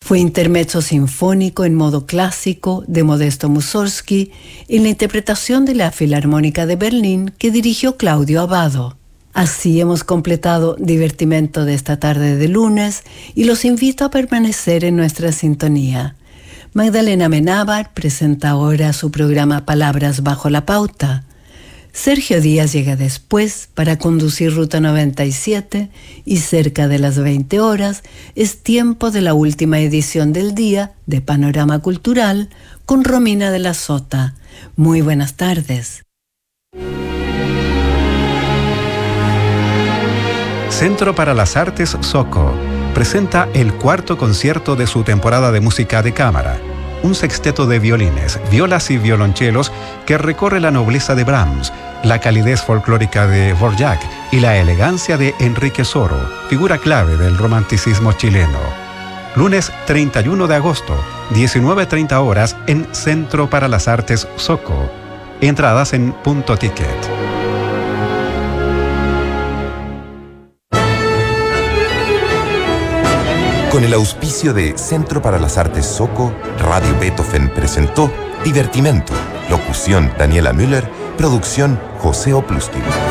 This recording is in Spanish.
Fue intermezzo sinfónico en modo clásico de Modesto Mussorgsky en la interpretación de la Filarmónica de Berlín que dirigió Claudio Abbado. Así hemos completado Divertimento de esta tarde de lunes y los invito a permanecer en nuestra sintonía. Magdalena Amenábar presenta ahora su programa Palabras bajo la pauta. Sergio Díaz llega después para conducir Ruta 97 y cerca de las 20 horas es tiempo de la última edición del día de Panorama Cultural con Romina de la Sota. Muy buenas tardes. Centro para las Artes Soco presenta el cuarto concierto de su temporada de música de cámara. Un sexteto de violines, violas y violonchelos que recorre la nobleza de Brahms, la calidez folclórica de Dvorak y la elegancia de Enrique Soro, figura clave del romanticismo chileno. Lunes 31 de agosto, 19:30 horas en Centro para las Artes Soco. Entradas en Punto Ticket. Con el auspicio de Centro para las Artes Soco, Radio Beethoven presentó Divertimento. Locución Daniela Müller, producción José Opluskin.